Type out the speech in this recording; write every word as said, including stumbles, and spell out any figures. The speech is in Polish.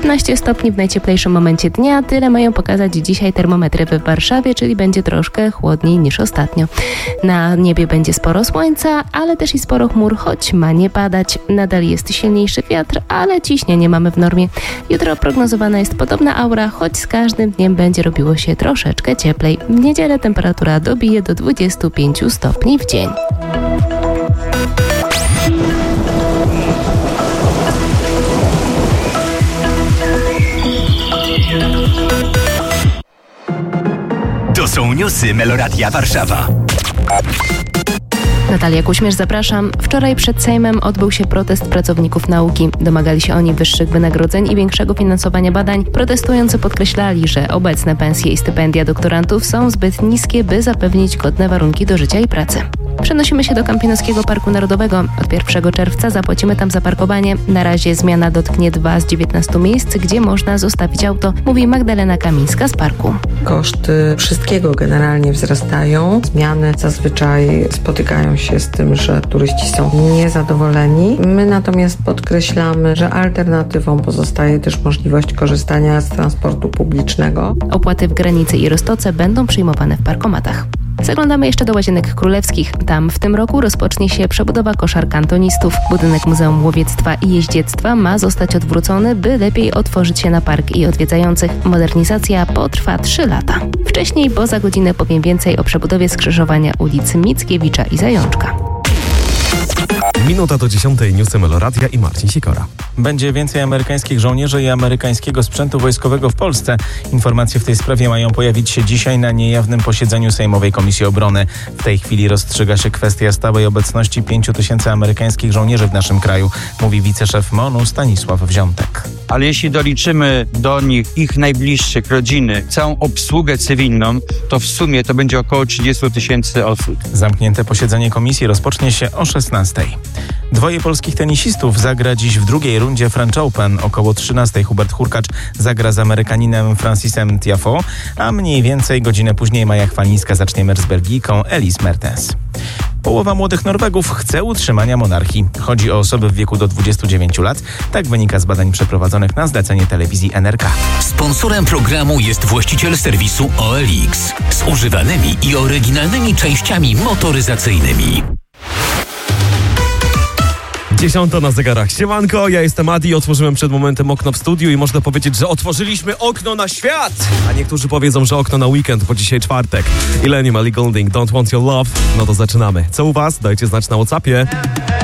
osiemnaście stopni w najcieplejszym momencie dnia. Tyle mają pokazać dzisiaj termometry w Warszawie, czyli będzie troszkę chłodniej niż ostatnio. Na niebie będzie sporo słońca, ale też i sporo chmur, choć ma nie padać. Nadal jest silniejszy wiatr, ale ciśnienie mamy w normie. Jutro prognozowana jest podobna aura, choć z każdym dniem będzie robiło się troszeczkę cieplej. W niedzielę temperatura dobije do dwudziestu pięciu stopni w dzień. To są newsy Meloradia Warszawa. Natalia Kuśmierz, zapraszam. Wczoraj przed Sejmem odbył się protest pracowników nauki. Domagali się oni wyższych wynagrodzeń i większego finansowania badań. Protestujący podkreślali, że obecne pensje i stypendia doktorantów są zbyt niskie, by zapewnić godne warunki do życia i pracy. Przenosimy się do Kampinoskiego Parku Narodowego. Od pierwszego czerwca zapłacimy tam za parkowanie. Na razie zmiana dotknie dwa z dziewiętnastu miejsc, gdzie można zostawić auto, mówi Magdalena Kamińska z parku. Koszty wszystkiego generalnie wzrastają. Zmiany zazwyczaj spotykają się z tym, że turyści są niezadowoleni. My natomiast podkreślamy, że alternatywą pozostaje też możliwość korzystania z transportu publicznego. Opłaty w Granicy i Roztoce będą przyjmowane w parkomatach. Zaglądamy jeszcze do Łazienek Królewskich. Tam w tym roku rozpocznie się przebudowa koszar kantonistów. Budynek Muzeum Łowiectwa i Jeździectwa ma zostać odwrócony, by lepiej otworzyć się na park i odwiedzających. Modernizacja potrwa trzy lata. Wcześniej, bo za godzinę powiem więcej o przebudowie skrzyżowania ulic Mickiewicza i Zajączka. Minuta do dziesiątej, newsy Meloradia i Marcin Sikora. Będzie więcej amerykańskich żołnierzy i amerykańskiego sprzętu wojskowego w Polsce. Informacje w tej sprawie mają pojawić się dzisiaj na niejawnym posiedzeniu Sejmowej Komisji Obrony. W tej chwili rozstrzyga się kwestia stałej obecności pięciu tysięcy amerykańskich żołnierzy w naszym kraju, mówi wiceszef MONU Stanisław Wziątek. Ale jeśli doliczymy do nich ich najbliższych, rodziny, całą obsługę cywilną, to w sumie to będzie około trzydzieści tysięcy osób. Zamknięte posiedzenie komisji rozpocznie się o szesnastej. Dwoje polskich tenisistów zagra dziś w drugiej rundzie French Open. Około trzynastej Hubert Hurkacz zagra z Amerykaninem Francisem Tiafoe, a mniej więcej godzinę później Maja Chwalińska zacznie mecz z Belgijką Elise Mertens. Połowa młodych Norwegów chce utrzymania monarchii. Chodzi o osoby w wieku do dwudziestu dziewięciu lat. Tak wynika z badań przeprowadzonych na zlecenie telewizji N R K. Sponsorem programu jest właściciel serwisu O L X z używanymi i oryginalnymi częściami motoryzacyjnymi. Dziesiąta na zegarach. Siemanko, ja jestem Adi, otworzyłem przed momentem okno w studiu i można powiedzieć, że otworzyliśmy okno na świat! A niektórzy powiedzą, że okno na weekend, bo dzisiaj czwartek. Illenium, Ellie Goulding, Don't Want Your Love. No to zaczynamy. Co u was? Dajcie znać na WhatsAppie.